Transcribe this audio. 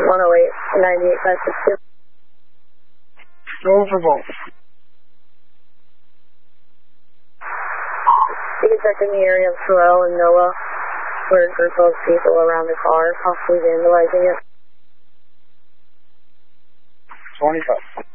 108, 98, 562. Roll for both. You can check in the area of Sorrel and Noah, where a group of people around the car, possibly vandalizing it. 25.